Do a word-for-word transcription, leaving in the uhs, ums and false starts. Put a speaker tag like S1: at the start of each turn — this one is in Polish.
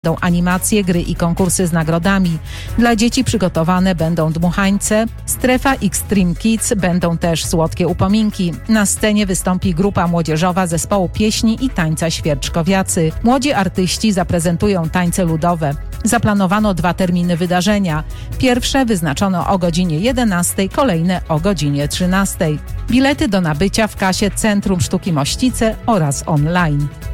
S1: Będą animacje, gry i konkursy z nagrodami. Dla dzieci przygotowane będą dmuchańce. Strefa Extreme Kids będą też słodkie upominki. Na scenie wystąpi grupa młodzieżowa zespołu pieśni i tańca Świerczkowiacy. Młodzi artyści zaprezentują tańce ludowe. Zaplanowano dwa terminy wydarzenia. Pierwsze wyznaczono o godzinie jedenastej, kolejne o godzinie trzynastej. Bilety do nabycia w kasie Centrum Sztuki Mościce oraz online.